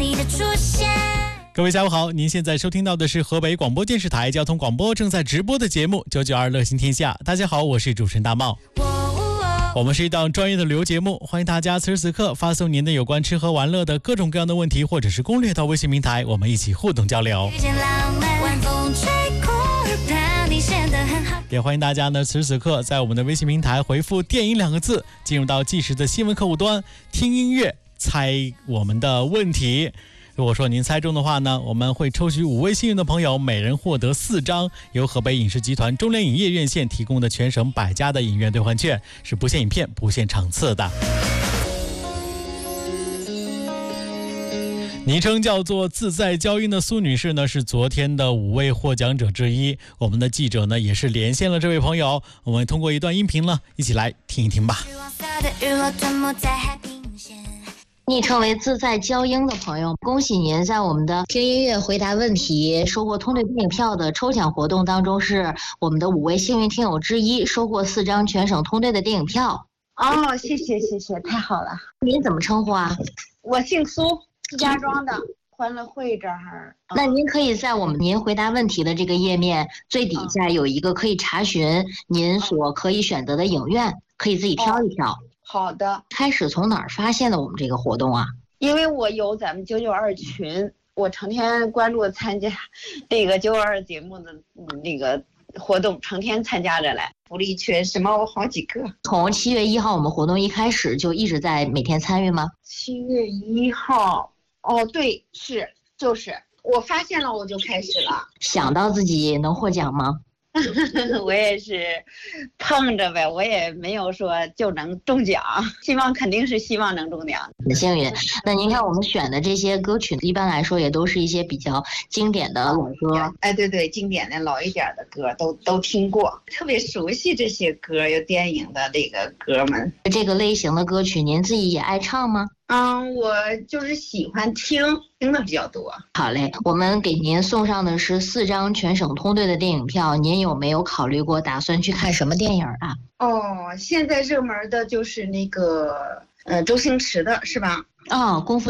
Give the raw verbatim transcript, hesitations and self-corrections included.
你的出现。 各位下午好，您现在收听到的是河北广播电视台交通广播正在直播的节目九九二乐行天下。大家好，我是主持人大茂。我们是一档专业的旅游节目，欢迎大家此时此刻发送您的有关吃喝玩乐的各种各样的问题或者是攻略到微信平台，我们一起互动交流。也欢迎大家呢，此时此刻在我们的微信平台回复电影两个字，进入到即时的新闻客户端，听音乐猜我们的问题。如果说您猜中的话呢，我们会抽取五位幸运的朋友，每人获得四张由河北影视集团中联影业院线提供的全省百家的影院兑换券，是不限影片不限场次的。昵称叫做自在娇音的苏女士呢，是昨天的五位获奖者之一。我们的记者呢也是连线了这位朋友，我们通过一段音频呢一起来听一听吧。 昵称为自在娇音的朋友，恭喜您在我们的听音乐回答问题收获通兑电影票的抽奖活动当中，是我们的五位幸运听友之一，收获四张全省通兑的电影票。 哦，谢谢谢谢，太好了。 您怎么称呼啊？ 我姓苏，石家庄的欢乐会这儿。 那您可以在我们您回答问题的这个页面最底下有一个可以查询您所可以选择的影院，可以自己挑一挑。哦， 好的。 开始从哪儿发现的我们这个活动啊？ 因为我有咱们九九二群，我成天关注参加这个九九二节目的那个活动，成天参加着来，福利券什么我好几个。 从七月一号我们活动一开始就一直在每天参与吗？ 七月一号，哦对，是就是我发现了我就开始了。 想到自己能获奖吗？ 我也是碰着呗，我也没有说就能中奖，希望肯定是希望能中奖。 很幸运。那您看我们选的这些歌曲，一般来说也都是一些比较经典的老歌。 哎，对对，经典的老一点的歌都都听过，特别熟悉这些歌，有电影的这个歌们。 这个类型的歌曲，您自己也爱唱吗？ 嗯，我就是喜欢听，听的比较多。 好嘞，我们给您送上的是四张全省通兑的电影票，您有没有考虑过打算去看什么电影啊？ 哦，现在热门的就是那个呃周星驰的是吧？ 哦，功夫